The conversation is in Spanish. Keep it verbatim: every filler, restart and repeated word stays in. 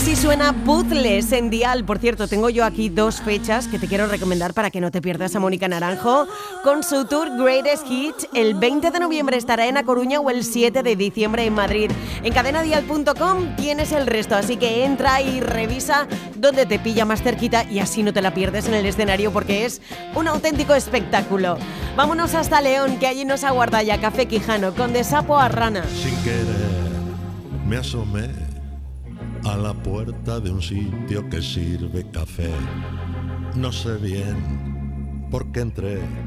Así suena Puzzles en Dial. Por cierto, tengo yo aquí dos fechas que te quiero recomendar para que no te pierdas a Mónica Naranjo con su tour Greatest Hits. El veinte de noviembre estará en A Coruña o el siete de diciembre en Madrid. En cadena dial punto com tienes el resto, así que entra y revisa dónde te pilla más cerquita y así no te la pierdes en el escenario porque es un auténtico espectáculo. Vámonos hasta León, que allí nos aguarda ya Café Quijano con De Sapo a Rana. Sin querer me asomé a la puerta de un sitio que sirve café. No sé bien por qué entré,